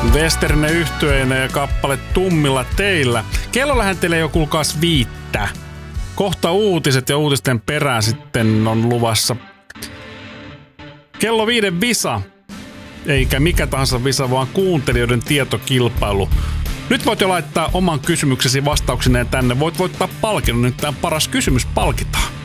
Westerne yhtyeinä ja kappale Tummilla teillä. Kello lähentelee jo kuulkaas 5. Kohta uutiset ja uutisten perään sitten on luvassa kello 5 visa. Eikä mikä tahansa visa, vaan kuuntelijoiden tietokilpailu. Nyt voit jo laittaa oman kysymyksesi vastauksineen tänne. Voit voittaa palkinnon, nyt tämä paras kysymys palkitaan.